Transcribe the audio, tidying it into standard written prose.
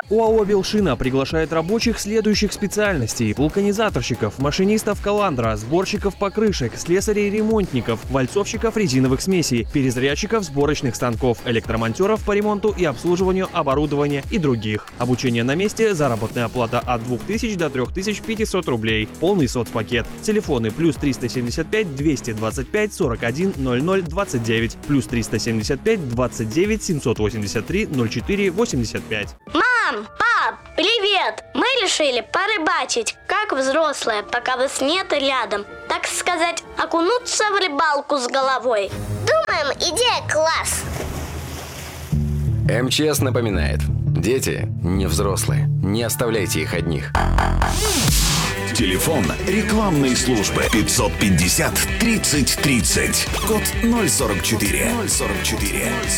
ОАО «Белшина» приглашает рабочих следующих специальностей: вулканизаторщиков, машинистов «Каландра», сборщиков покрышек, слесарей-ремонтников, вальцовщиков резиновых смесей, перезарядчиков сборочных станков, электромонтеров по ремонту и обслуживанию оборудования и других. Обучение на месте, заработная плата от 2000 до 3500 рублей. Полный соцпакет. Телефоны +375 225 41 00 29, +375 29 783 04 85. Мам, пап, привет! Мы решили порыбачить, как взрослые, пока вас нет рядом. Так сказать, окунуться в рыбалку с головой. Думаем, идея класс. МЧС напоминает: дети не взрослые, не оставляйте их одних. Телефон рекламной службы 550 30 30, код 044.